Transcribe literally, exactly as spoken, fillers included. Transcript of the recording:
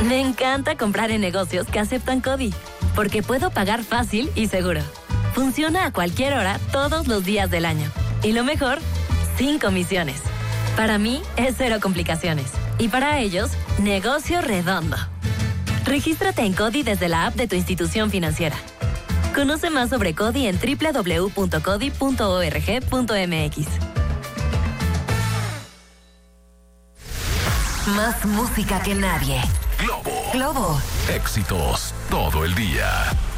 Me encanta comprar en negocios que aceptan CODI, porque puedo pagar fácil y seguro. Funciona a cualquier hora, todos los días del año. Y lo mejor, sin comisiones. Para mí, es cero complicaciones. Y para ellos, negocio redondo. Regístrate en CODI desde la app de tu institución financiera. Conoce más sobre CODI en doble u doble u doble u punto codi punto org punto m x. Más música que nadie. Globo. Globo. Éxitos todo el día.